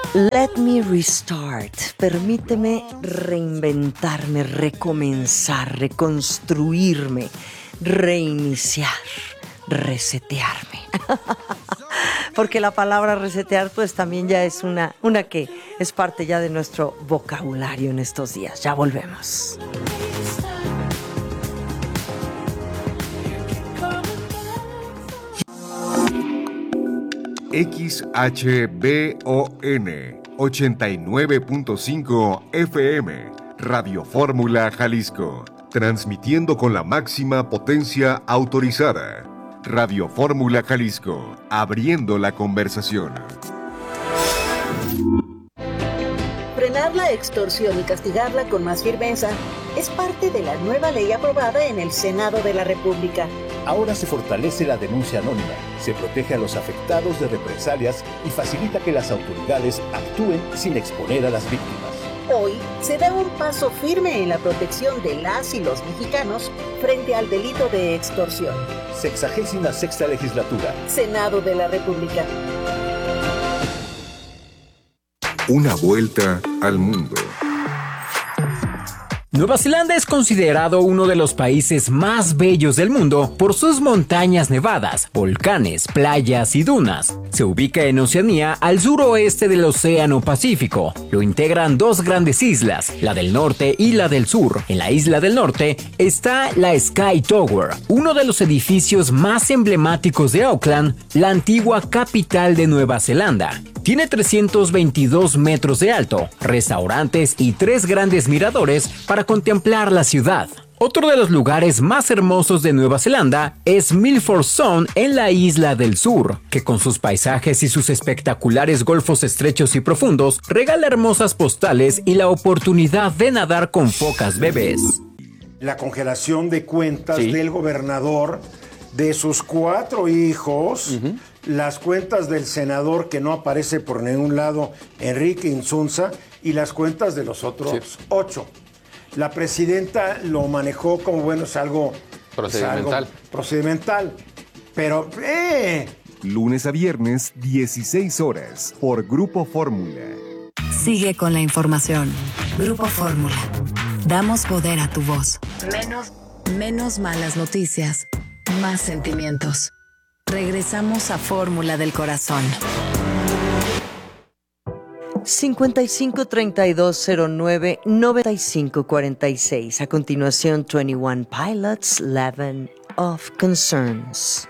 Let me restart. Permíteme reinventarme, recomenzar, reconstruirme, reiniciar, resetearme. Porque la palabra resetear pues también ya es una que es parte ya de nuestro vocabulario en estos días. Ya volvemos. XHBON 89.5 FM, Radio Fórmula Jalisco, transmitiendo con la máxima potencia autorizada. Radio Fórmula Jalisco, abriendo la conversación. Frenar la extorsión y castigarla con más firmeza es parte de la nueva ley aprobada en el Senado de la República. Ahora se fortalece la denuncia anónima, se protege a los afectados de represalias y facilita que las autoridades actúen sin exponer a las víctimas. Hoy se da un paso firme en la protección de las y los mexicanos frente al delito de extorsión. 66ª legislatura. Senado de la República. Una vuelta al mundo. Nueva Zelanda es considerado uno de los países más bellos del mundo por sus montañas nevadas, volcanes, playas y dunas. Se ubica en Oceanía, al suroeste del Océano Pacífico. Lo integran dos grandes islas, la del norte y la del sur. En la isla del norte está la Sky Tower, uno de los edificios más emblemáticos de Auckland, la antigua capital de Nueva Zelanda. Tiene 322 metros de alto, restaurantes y 3 grandes miradores para contemplar la ciudad. Otro de los lugares más hermosos de Nueva Zelanda es Milford Sound en la isla del sur, que con sus paisajes y sus espectaculares golfos estrechos y profundos regala hermosas postales y la oportunidad de nadar con focas bebés. La congelación de cuentas del gobernador, de sus 4 hijos, las cuentas del senador que no aparece por ningún lado, Enrique Insunza, y las cuentas de los otros 8. La presidenta lo manejó como, bueno, es algo procedimental. Pero, Lunes a viernes, 16 horas, por Grupo Fórmula. Sigue con la información. Grupo Fórmula. Damos poder a tu voz. Menos malas noticias. Más sentimientos. Regresamos a Fórmula del Corazón. 5532099546. A continuación, 21 Pilots, Leaven of Concerns.